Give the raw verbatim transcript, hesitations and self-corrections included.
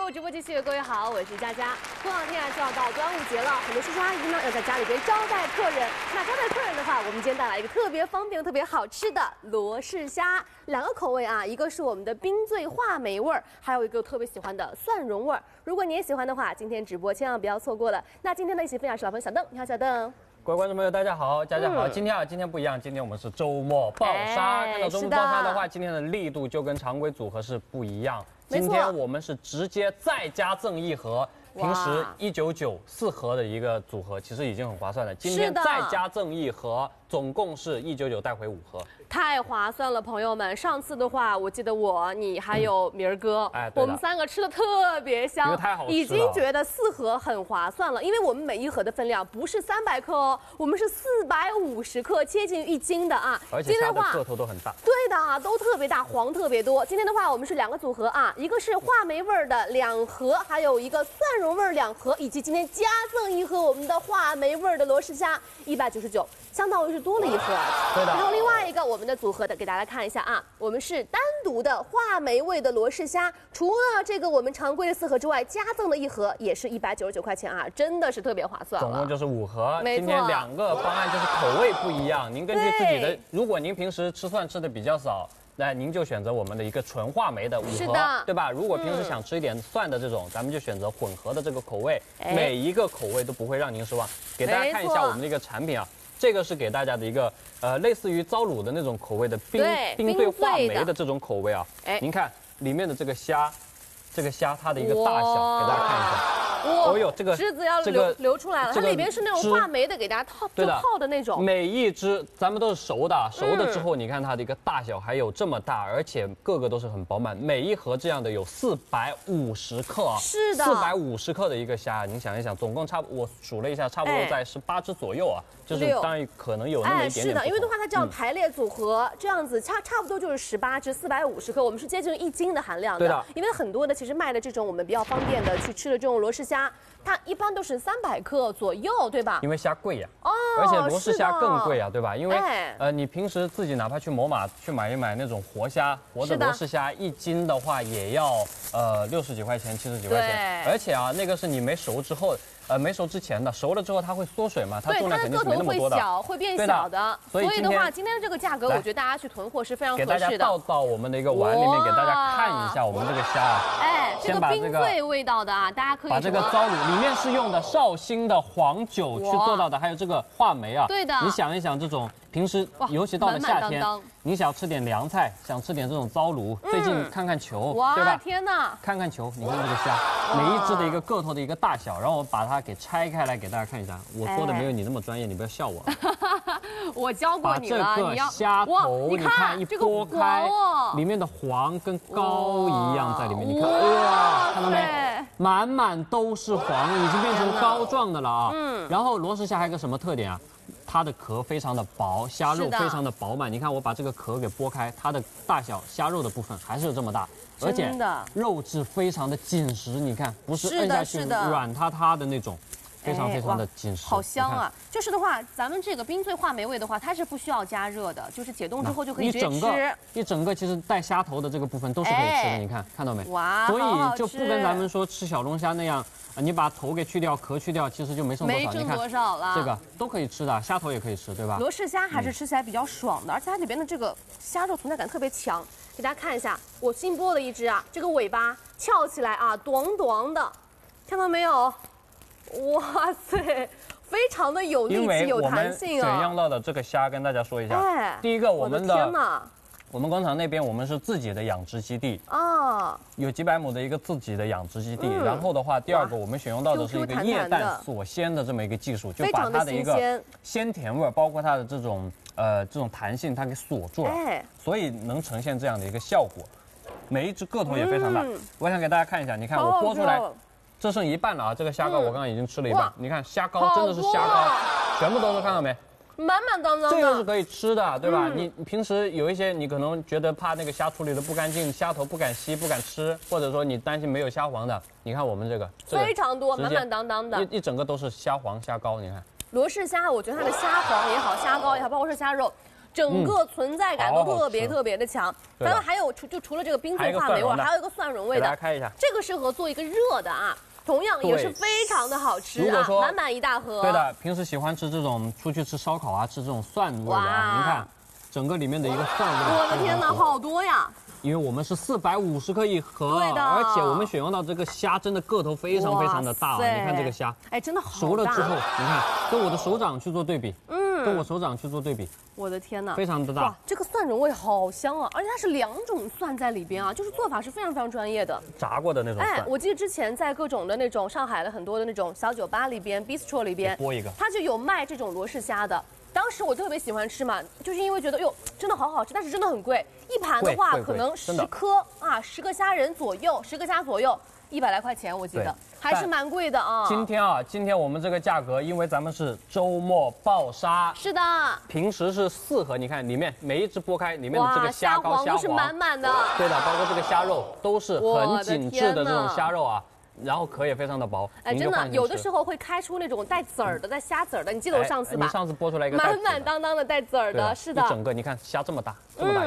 购直播继续，各位好，我是佳佳。过两天啊就要到端午节了，很多叔叔阿姨呢要在家里边招待客人。那招待客人的话，我们今天带来一个特别方便、特别好吃的罗氏虾，两个口味啊，一个是我们的冰醉话梅味儿，还有一个特别喜欢的蒜蓉味儿。如果你也喜欢的话，今天直播千万不要错过了。那今天的一起分享是老朋友小邓，你好，小邓。 各位观众朋友，大家好，佳佳好。嗯、今天啊，今天不一样，今天我们是周末爆杀。哎、看到周末爆杀的话，今天的力度就跟常规组合是不一样。今天我们是直接再加赠一盒，平时一九九四盒的一个组合，其实已经很划算了。今天再加赠一盒，总共是一九九带回五盒。 太划算了，朋友们！上次的话，我记得我、你还有明儿哥，嗯哎、我们三个吃的特别香， 太好吃了， 已经觉得四盒很划算了。因为我们每一盒的分量不是三百克哦，我们是四百五十克，接近一斤的啊。 而且虾的个头都很大。 对的啊，都特别大，黄特别多。今天的话，我们是两个组合啊，一个是话梅味儿的两盒，还有一个蒜蓉味儿两盒，以及今天加赠一盒我们的话梅味儿的罗氏虾，一百九十九，相当于是多了一盒。 对的。 然后另外一个我们。 的组合的给大家看一下啊，我们是单独的话梅味的罗氏虾，除了这个我们常规的四盒之外，加赠的一盒也是一百九十九块钱啊，真的是特别划算了。 总共就是五盒，今天两个方案就是口味不一样，您根据自己的，如果您平时吃蒜吃的比较少。 那您就选择我们的一个纯话梅的五盒，对吧？如果平时想吃一点蒜的这种，嗯、咱们就选择混合的这个口味，哎、每一个口味都不会让您失望。给大家看一下我们的一个产品啊，这个是给大家的一个呃类似于糟卤的那种口味的冰冰醉话梅的这种口味啊。哎，您看里面的这个虾，这个虾它的一个大小，给大家看一下。 哦哟，这个汁子要流流出来了，它里边是那种话梅的，给大家套就泡的那种。 每一只咱们都是熟的，熟的之后你看它的一个大小还有这么大，而且个个都是很饱满。每一盒这样的有四百五十克啊， 是的， 四百五十克的一个虾，您想一想，总共差我数了一下，差不多在十八只左右啊，就是当然可能有那么一点点。 是的，因为的话它这样排列组合，这样子差差不多就是十八只，四百五十克，我们是接近一斤的含量的。 对的， 因为很多的其实卖的这种我们比较方便的去吃的这种罗氏虾。 它一般都是三百克左右，对吧？ 因为虾贵呀， 哦， 而且罗氏虾更贵呀，对吧？因为呃，你平时自己哪怕去某马去买一买那种活虾，活的罗氏虾，一斤的话也要呃六十几块钱、七十几块钱，而且啊，那个是你没熟之后。 呃，没熟之前的，熟了之后它会缩水嘛，它重量肯定是没那么多的， 会小，会变小的。所以的话，今天的这个价格，我觉得大家去囤货是非常合适的。 给大家倒到我们的一个碗里面，给大家看一下我们这个虾啊。 哎，这个冰醉味道的啊，大家可以把这个糟卤里面是用的绍兴的黄酒去做到的，还有这个话梅啊。 对的。 你想一想，这种平时尤其到了夏天，你想吃点凉菜，想吃点这种糟卤，最近看看球，对吧？ 天哪！ 看看球，你看这个虾，每一只的一个个头的一个大小，然后我把它。 它给拆开来给大家看一下，我说的没有你那么专业，你不要笑我。 我教过你了， 把这个虾头你看一剥开，里面的黄跟膏一样在里面，你看哇，看到没？满满都是黄，已经变成膏状的了啊。嗯。然后罗氏虾还有个什么特点啊？它的壳非常的薄，虾肉非常的饱满。你看我把这个壳给剥开，它的大小虾肉的部分还是有这么大。 而且肉质非常的紧实，你看，不是摁下去软塌塌的那种，非常非常的紧实， 好香啊！就是的话，咱们这个冰醉话梅味的话，它是不需要加热的，就是解冻之后就可以直接吃。 一整个其实带虾头的这个部分都是可以吃的，你看看到没？ 哇， 所以就不跟咱们说吃小龙虾那样，你把头给去掉，壳去掉，其实就没剩多少。 没剩多少了。 这个都可以吃的，虾头也可以吃，对吧？ 罗氏虾还是吃起来比较爽的，而且它里边的这个虾肉存在感特别强。 给大家看一下，我新剥的一只啊，这个尾巴翘起来啊，短短的，看到没有？哇塞，非常的有力气、有弹性啊！ 选样到的这个虾跟大家说一下，哎、第一个我们的， 天哪！ 我们广场那边我们是自己的养殖基地啊，有几百亩的一个自己的养殖基地。嗯、然后的话，第二个我们选用到的是一个液氮锁鲜的这么一个技术，就把它的一个鲜甜味，包括它的这种。 呃，这种弹性它给锁住了，哎、所以能呈现这样的一个效果。每一只个头也非常大，嗯、我想给大家看一下，你看我剥出来，这剩一半了啊！这个虾膏我刚刚已经吃了一半，嗯、你看虾膏真的是虾膏，全部都是，看到没？ 满满当当的。 这个是可以吃的，对吧？嗯、你平时有一些你可能觉得怕那个虾处理的不干净，虾头不敢吸不敢吃，或者说你担心没有虾黄的，你看我们这个，这个非常多，满满当当的， 一一整个都是虾黄虾膏，你看。 罗氏虾，我觉得它的虾黄也好，虾膏也好，包括是虾肉， 整个存在感都特别特别的强。咱们还有除就除了这个冰脆话梅味，还有一个蒜蓉味的， 给大家看一下， 这个适合做一个热的啊。 同样也是非常的好吃啊，满满一大盒。 对的，平时喜欢吃这种出去吃烧烤啊，吃这种蒜味的啊，您看，整个里面的一个蒜味。 我的天哪，好多呀！ 因为我们是四百五十克一盒， 对的， 而且我们选用到这个虾真的个头非常非常的大，你看这个虾， 哎，真的好大。 熟了之后，你看跟我的手掌去做对比，嗯，跟我手掌去做对比。 我的天呐， 非常的大哇！ 这个蒜蓉味好香啊，而且它是两种蒜在里边啊，就是做法是非常非常专业的， 炸过的那种蒜。 哎，我记得之前在各种的那种上海的很多的那种小酒吧里边 ，bistro 里边， 播一个， 它就有卖这种罗氏虾的。当时我特别喜欢吃嘛，就是因为觉得哟，真的好好吃，但是真的很贵，一盘的话可能十颗啊，十个虾仁左右，十个虾左右。 一百来块钱，我记得还是蛮贵的啊。 今天啊，今天我们这个价格，因为咱们是周末爆杀， 是的， 平时是四盒，你看里面每一只剥开，里面的这个虾膏、虾黄是满满的。 对的，包括这个虾肉都是很紧致的这种虾肉啊。 然后壳也非常的薄， 哎，真的有的时候会开出那种带籽儿的、带虾籽儿的。你记得我上次吧？ 你上次剥出来一个满满当当的带籽儿的，是的， 一整个你看虾这么大，这么大。